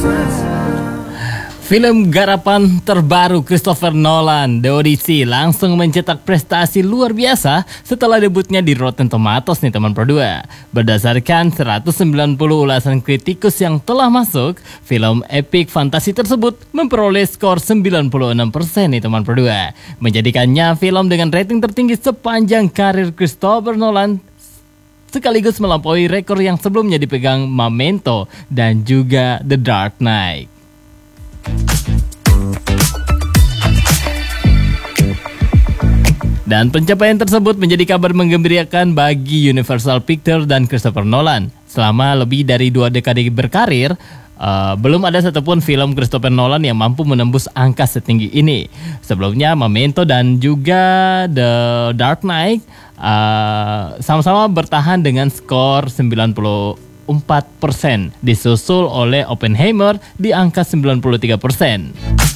Film garapan terbaru Christopher Nolan, The Odyssey, langsung mencetak prestasi luar biasa setelah debutnya di Rotten Tomatoes nih teman Pro 2. Berdasarkan 190 ulasan kritikus yang telah masuk, film epic fantasi tersebut memperoleh skor 96% nih teman Pro 2. Menjadikannya film dengan rating tertinggi sepanjang karir Christopher Nolan, sekaligus melampaui rekor yang sebelumnya dipegang Memento dan juga The Dark Knight. Dan pencapaian tersebut menjadi kabar menggembirakan bagi Universal Pictures dan Christopher Nolan. Selama lebih dari 2 dekade berkarir, belum ada satupun film Christopher Nolan yang mampu menembus angka setinggi ini. Sebelumnya Memento dan juga The Dark Knight sama-sama bertahan dengan skor 94%, disusul oleh Oppenheimer di angka 93%.